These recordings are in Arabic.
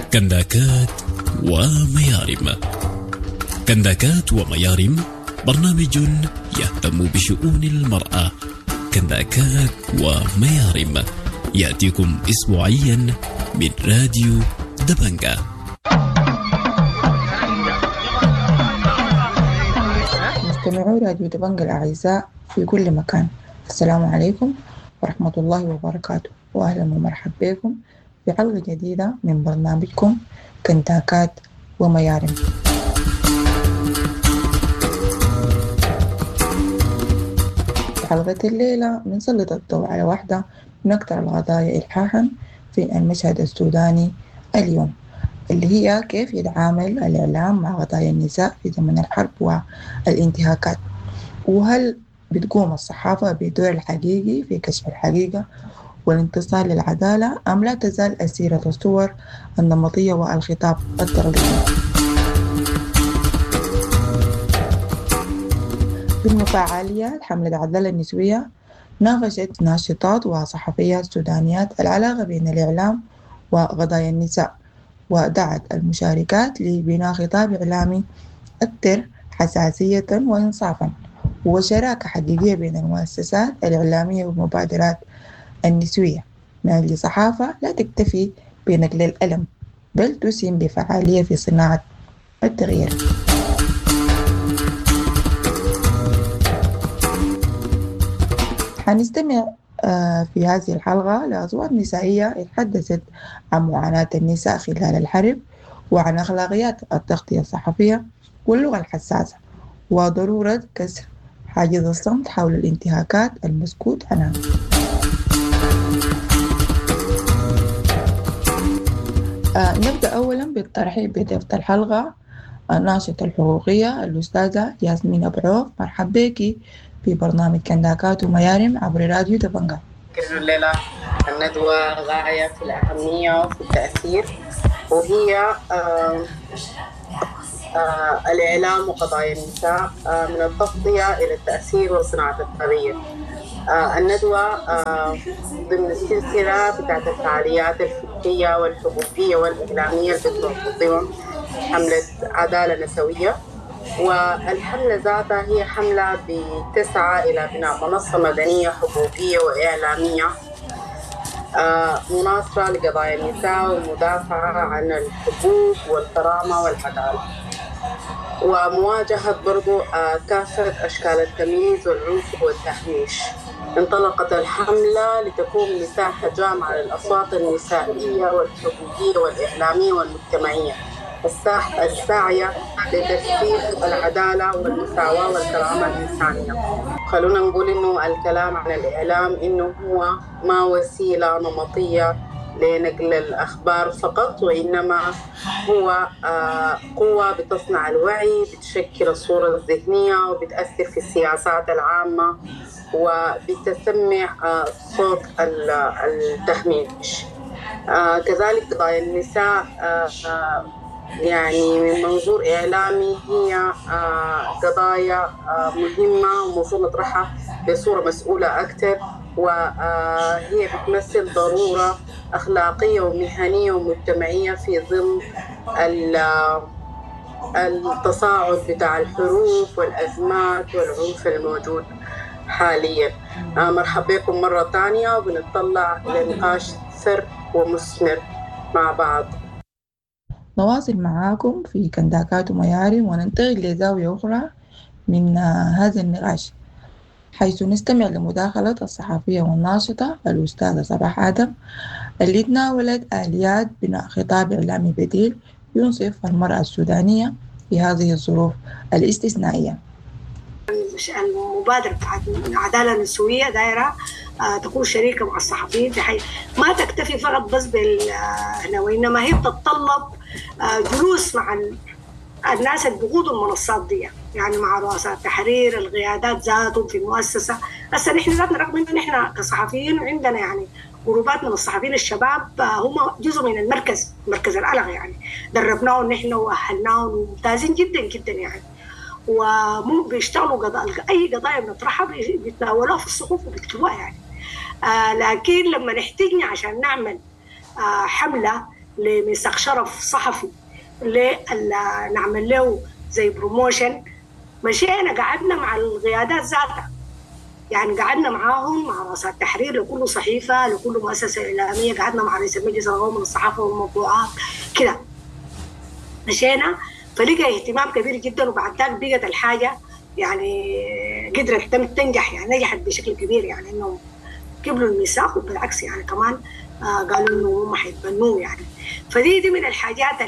كنداكات وميارم. كنداكات وميارم برنامج يهتم بشؤون المرأة. كنداكات وميارم يأتيكم أسبوعيا من راديو دبنجة. مستمعو راديو دبنجة الأعزاء في كل مكان، السلام عليكم ورحمة الله وبركاته، وأهلا ومرحبا بكم في حلقة جديدة من برنامجكم كنداكات وميارم. في حلقة الليلة بنسلط الضوء على واحدة من أكثر القضايا إلحاحا في المشهد السوداني اليوم، اللي هي كيف يتعامل الإعلام مع قضايا النساء في زمن الحرب والانتهاكات، وهل بتقوم الصحافة بدور الحقيقي في كشف الحقيقة والانتصار للعدالة أم لا تزال أسيرة الصور النمطية والخطاب التقليدي. ضمن فعاليات حملة العدالة النسوية ناقشت ناشطات وصحفيات سودانيات العلاقة بين الإعلام وقضايا النساء، ودعت المشاركات لبناء خطاب إعلامي أكثر حساسية وإنصافا وشراكة حقيقية بين المؤسسات الإعلامية والمبادرات النسوية من أجل صحافة لا تكتفي بنقل الألم بل تسهم بفعالية في صناعة التغيير. حنستمع في هذه الحلقة لأصوات نسائية تحدثت عن معاناة النساء خلال الحرب وعن أخلاقيات التغطية الصحفية واللغة الحساسة وضرورة كسر حاجز الصمت حول الانتهاكات المسكوت عنها. نبدأ أولا بالترحيب بضيفة الحلقة الناشطة الحقوقية الأستاذة ياسمين أبو عوف. مرحبا بك في برنامج كنداكات وميارم عبر راديو دبنجة. الليلة الندوة غاية في الأهمية وفي التأثير، وهي الإعلام وقضايا النساء من التغطية إلى التأثير وصناعة التغيير. الندوة ضمن السلسلة بتاعت الفعاليات الفكرية والحقوقية والإعلامية اللي بتنظمها حملة عدالة نسوية، والحملة ذاتها هي حملة بتسعى إلى بناء منصة مدنية حقوقية وإعلامية مناصرة لقضايا النساء والمدافعة عن الحقوق والكرامة والعدالة، ومواجهة برضو كافة أشكال التمييز والعنف والتهميش. انطلقت الحملة لتكون مساحة جامعة للأصوات النسائية والحقوقية والإعلامية والمجتمعية الساعية لتثبيت العدالة والمساواة والكرامة الإنسانية. خلونا نقول إنه الكلام عن الإعلام إنه هو ما وسيلة نمطية لنقل الأخبار فقط، وإنما هو قوة بتصنع الوعي، بتشكل الصورة الذهنية وبتأثر في السياسات العامة وبتسمع صوت التهميش. كذلك قضايا النساء يعني من منظور إعلامي هي قضايا مهمة ومفروض نطرحها بصورة مسؤولة أكثر، وهي بتمثل ضرورة أخلاقية ومهنية ومجتمعية في ضمن التصاعد بتاع الحروب والأزمات والعنف الموجود حاليا. مرحبا بكم مرة تانية، وبنطلع لنقاش ثر ومثمر مع بعض. نواصل معاكم في كنداكات وميارم وننتقل لزاوية أخرى من هذا النقاش، حيث نستمع لمداخلة الصحفية والناشطة الأستاذة صباح آدم اللي تناولت آليات بناء خطاب إعلامي بديل ينصف المرأة السودانية في هذه الظروف الاستثنائية. المبادرة بتاعت العدالة النسوية دايرة تكون شريكة مع الصحفيين، بحيث ما تكتفي فقط بس وإنما هي بتتطلب جلوس مع الناس اللي بيقودوا المنصات دي، يعني مع رؤساء التحرير، القيادات ذاتهم في المؤسسة. هسه نحن ذاتنا رغم إنه نحن كصحفيين عندنا يعني جروبات من الصحفيين الشباب هم جزء من مركز الألغ، يعني دربناهم نحن وأهلناهم وممتازين جدا جدا يعني، ومو بيشتغلوا أي قضايا بنطرحها بيتناولوها في الصحف وبيكتبوها يعني. لكن لما نحتاجنا عشان نعمل حملة لميثاق شرف صحفي نعمل له زي بروموشن. مشينا قعدنا مع القيادات ذاتها، يعني قعدنا معاهم مع رؤساء التحرير لكل صحيفة لكل مؤسسة إعلامية، قعدنا مع رئيس المجلس القومي للصحافة والمطبوعات كده مشينا، فلقى اهتمام كبير جدا. وبعد ذلك بقت الحاجة يعني قدرت تنجح، يعني نجحت بشكل كبير، يعني إنهم قبلوا الميثاق وبالعكس يعني كمان قالوا إنه هم حيتبنوه يعني. فدي من الحاجات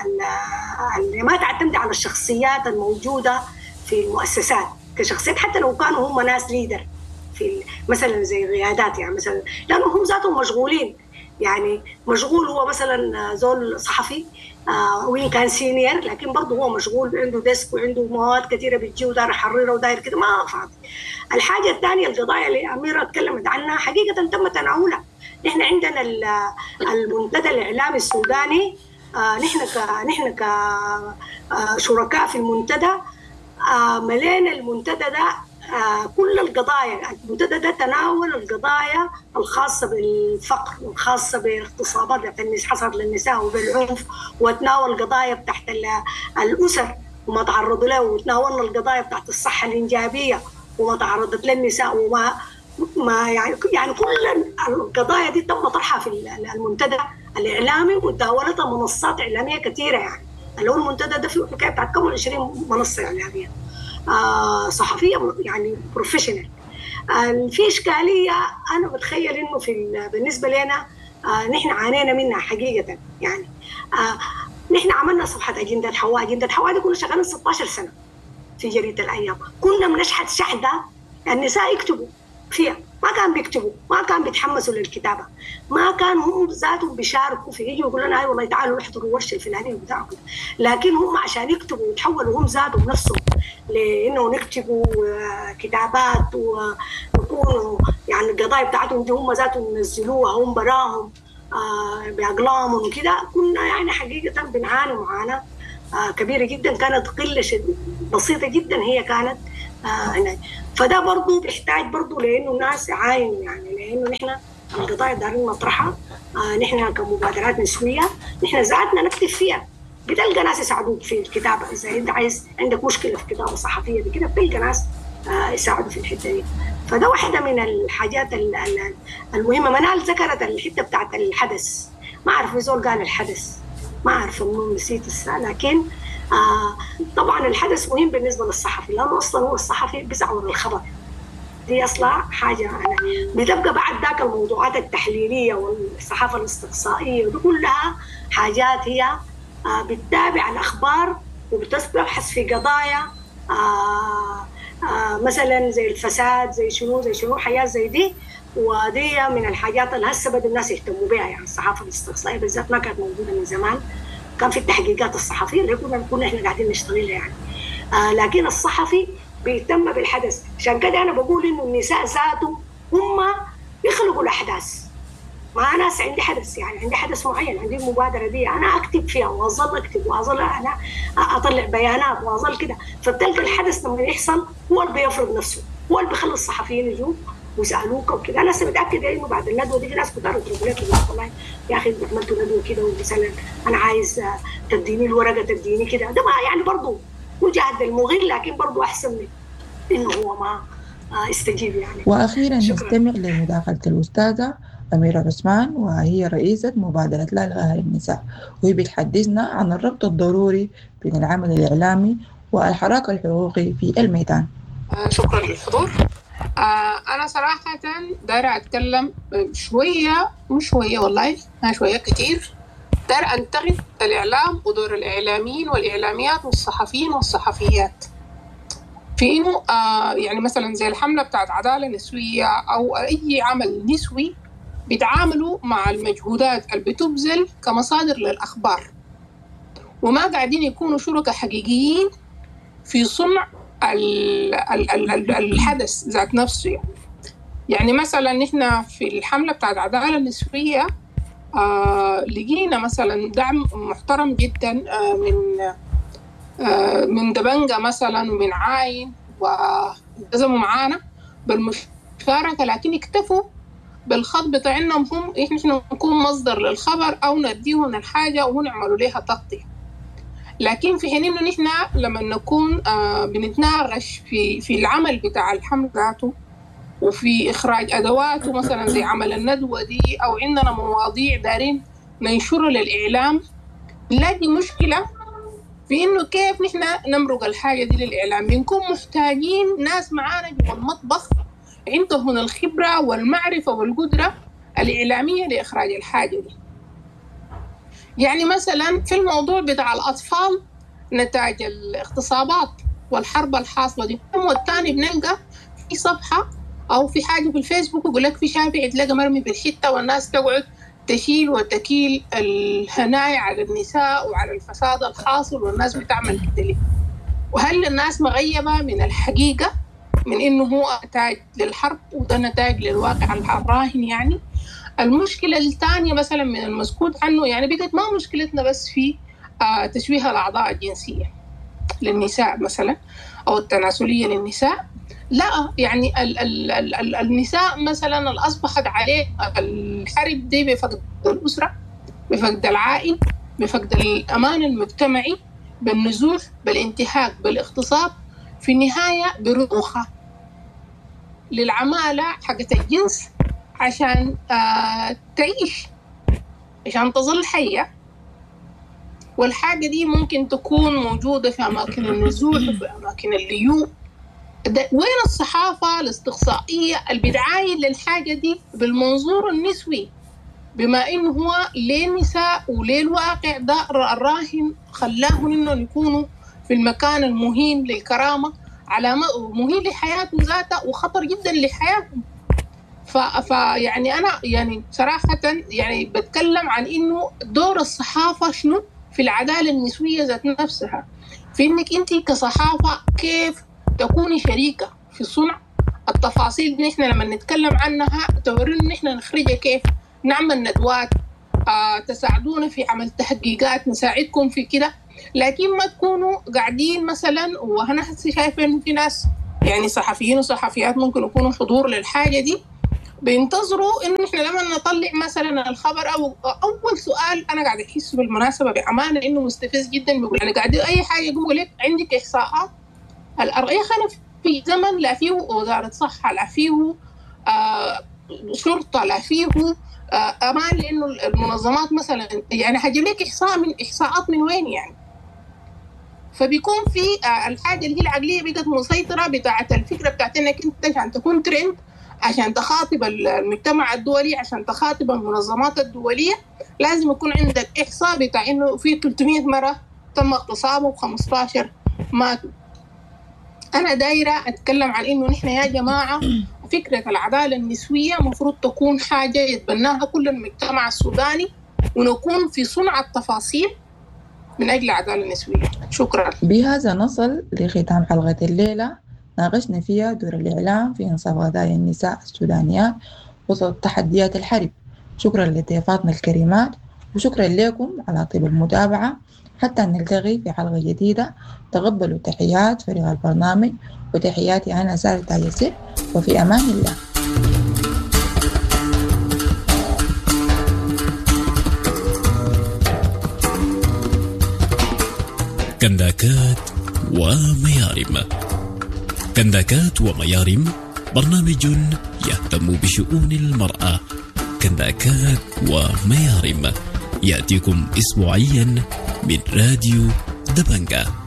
اللي ما تعتمد على الشخصيات الموجودة في المؤسسات كشخصيات، حتى لو كانوا هم ناس ليدر في مثلا زي القيادات، يعني مثلا لأنهم هم ذاتهم مشغولين، يعني مشغول هو مثلا زول صحفي وين كان سينيور، لكن برضه هو مشغول، عنده ديسك وعنده مواد كثيره بتجي وداير يحررها وداير كده ما فاضي. الحاجه الثانيه القضايا اللي اميره تكلمت عنها حقيقه تم تناولها. نحن عندنا المنتدى الاعلامي السوداني، نحن كشركاء في المنتدى ملينا المنتدى ده كل القضايا. المنتدى ده تناول القضايا الخاصة بالفقر والخاصة باغتصابات حصلت للنساء وبالعنف، وتناول القضايا بتاعت الأسر وما تعرضوا له، وتناولنا القضايا بتاعت الصحة الإنجابية وما تعرضت للنساء وما يعني كل القضايا دي تم طرحها في المنتدى الإعلامي، وتداولتها منصات إعلامية كثيرة. يعني اللي هو المنتدى ده فيه حكاية بتاعت كم 20 منصة إعلامية صحفية يعني بروفيشنال. في إشكالية أنا بتخيل إنه بالنسبة لنا نحن عانينا منها حقيقة. يعني نحن عملنا صفحة أجندة حواء. أجندة حواء دي كنا شغالين 16 سنة في جريدة الأيام، كنا بنشحت شحدة النساء يكتبوا فيها، ما كان بيكتبوا، ما كان بيتحمسوا للكتابة، ما كان هم ذاتهم بيشاركوا في يجوا يقولوا لنا أي والله تعالوا نحضروا الورشة الفلانية بتاعهم، لكن هم عشان يكتبوا ويتحولوا هم ذاتهم نفسهم لأنه نكتبوا كتابات ويكونوا يعني القضايا بتاعتهم دي هم ذاتهم ينزلوها هم براهم بأقلامهم وكده. كنا يعني حقيقة بنعاني معاناة كبيرة جدا، كانت قلة بسيطة جدا هي كانت هنا. فده برضو بيحتاج برضو لأنه الناس يعاينوا، يعني لأنه نحن القضايا دارين نطرحها نحن كمبادرات نسوية، نحن ذاتنا نكتب فيها، بتلقى ناس يساعدوك في الكتابة. إذا أنت عندك مشكلة في الكتابة الصحفية بكده بتلقى ناس يساعدوا في الحتة دي. فده واحدة من الحاجات المهمة. منال ذكرت الحتة بتاعت الحدث، ما أعرف زول قال الحدث، ما أعرف منو نسيت لكن طبعا الحدث مهم بالنسبة للصحفي، لأنه أصلا هو الصحفي بيسعى للخبر، دي أصلا حاجة بتبقى بعد ذاك الموضوعات التحليلية والصحافة الاستقصائية ودي كلها حاجات هي بتتابع الأخبار وبتبحث في قضايا مثلا زي الفساد زي شنو حياة زي دي. ودي من الحاجات اللي هسه بدأ الناس يهتموا بها، يعني الصحافة الاستقصائية بالذات ما كانت موجودة من زمان، كان في التحقيقات الصحفية اللي كنا احنا قاعدين نشتغلها يعني لكن الصحفي بيهتم بالحدث. عشان كده أنا بقول إنه النساء ذاته هم يخلقوا الأحداث. ما ناس عندي حدث، يعني عندي حدث معين، عندي المبادرة دي أنا أكتب فيها وأظل أكتب وأظل أنا أطلع بيانات وأظل كده. فبتلقى الحدث لما يحصل هو اللي بيفرض نفسه، هو اللي بيخلي الصحفيين يجوا ويسألوك وكده. أنا متأكدة إنه بعد الندوة دي في ناس كتار يضربوا لك والله يا أخي عملتوا ندوة كده ومثلا أنا عايز تديني الورقة تديني كده. ده ما يعني برضه مجهد المغل، لكن برضه أحسن من إنه هو ما استجيب يعني. وأخيرا نستمع لمداخلة الأستاذة أميرة عثمان، وهي رئيسة مبادرة لا إلغاء للنساء، وهي بتحدثنا عن الربط الضروري بين العمل الإعلامي والحراك الحقوقي في الميدان. شكرا للحضور. أنا صراحة دايرة أتكلم شوية مش شوية والله شوية كتير، دايرة أنتقد الإعلام ودور الإعلاميين والإعلاميات والصحفيين والصحفيات في إنه يعني مثلا زي الحملة بتاعت عدالة نسوية أو أي عمل نسوي بيتعاملوا مع المجهودات اللي بتبذل كمصادر للأخبار، وما قاعدين يكونوا شركاء حقيقيين في صنع الحدث ذات نفسه. يعني مثلا نحن في الحملة بتاعت عدالة نسوية لقينا مثلا دعم محترم جدا من دبنجة مثلا ومن عاين، والتزموا معانا بالمشاركة، لكن اكتفوا بالخط بتاعنا هم إحنا نكون مصدر للخبر أو نديهم الحاجة ونعملوا لها تغطية. لكن في حين إنه نحن لما نكون بنتناقش في العمل بتاع الحمل ذاته وفي إخراج أدواته مثلا زي عمل الندوة دي، أو عندنا مواضيع دارين ننشرها للإعلام، نلاقي مشكلة في إنه كيف نحن نمرق الحاجة دي للإعلام. بنكون محتاجين ناس معانا جوا المطبخ عندهم الخبرة والمعرفة والقدرة الإعلامية لإخراج الحاجة دي. يعني مثلا في الموضوع بتاع الأطفال نتاج الاغتصابات والحرب الحاصلة دي، والتاني بنلقى في صفحة أو في حاجة في الفيسبوك يقول لك في شافع تلاقى مرمي في الحتة والناس تقعد تشيل وتكيل الهنايا على النساء وعلى الفساد الحاصل والناس بتعمل كده ليه؟ وهل الناس مغيبة من الحقيقة من إنه هو نتاج للحرب وده نتاج للواقع الراهن؟ يعني المشكلة الثانية مثلا من المسكوت عنه، يعني بقت ما مشكلتنا بس في تشويه الأعضاء الجنسية للنساء مثلا أو التناسلية للنساء، لا، يعني النساء مثلا اللي أصبحت عليه الحرب دي بفقد الأسرة، بفقد العائل، بفقد الأمان المجتمعي، بالنزوح، بالانتهاك، بالاغتصاب، في النهاية برضوخة للعمالة حقت الجنس عشان تعيش، عشان تظل حية. والحاجة دي ممكن تكون موجودة في أماكن النزوح وفي أماكن الليو. وين الصحافة الاستقصائية اللي بتعاين للحاجة دي بالمنظور النسوي، بما إنه هو للنساء وللواقع ده الراهن خلاهم إنه يكونوا في المكان المهين للكرامة، على مهين لحياتهم ذاتها وخطر جدا لحياتهم. يعني أنا يعني صراحة يعني بتكلم عن إنه دور الصحافة شنو في العدالة النسوية ذات نفسها، في إنك أنت كصحافة كيف تكوني شريكة في صنع التفاصيل دي. نحن لما نتكلم عنها تورينا نحن نخرجها كيف، نعمل ندوات، تساعدونا في عمل تحقيقات، نساعدكم في كده، لكن ما تكونوا قاعدين مثلا. وأنا شايفة إنه في ناس يعني صحفيين وصحفيات ممكن يكونوا حضور للحاجة دي بينتظروا إنه إحنا لما نطلع مثلا الخبر أو أول سؤال أنا قاعد أحس بالمناسبة بأمانة إنه مستفز جدا، بيقول يعني قاعد أي حاجة يقول لك عندك إحصاءات. الأرقية خلف في زمن لا فيه وزارة صحة، لا فيه شرطة، لا فيه أمان، لأنه المنظمات مثلا يعني هجيب لك إحصاءات من وين يعني. فبيكون في الحاجة اللي هي العقلية بقت مسيطرة بتاعة الفكرة بتاعت إنك أنت عشان تكون ترند، عشان تخاطب المجتمع الدولي، عشان تخاطب المنظمات الدولية، لازم يكون عندك إحصاء بتاع إنه في 300 مرة تم اغتصابه و15 ماتوا. أنا دايرة أتكلم عن إنه نحن يا جماعة فكرة العدالة النسوية مفروض تكون حاجة يتبناها كل المجتمع السوداني، ونكون في صنع التفاصيل من أجل العدالة النسوية. شكرا. بهذا نصل لختام حلقة الليلة، ناقشنا فيها دور الإعلام في إنصاف قضايا النساء السودانيات وسط تحديات الحرب. شكرا لضيفاتنا الكريمات، وشكرا لكم على طيب المتابعة. حتى نلتقي في حلقة جديدة، تقبلوا تحيات فريق البرنامج وتحياتي أنا سارة تاج ياسر، وفي أمان الله. كنداكات وميارم. كنداكات وميارم برنامج يهتم بشؤون المرأة. كنداكات وميارم يأتيكم أسبوعيا من راديو دبنجة.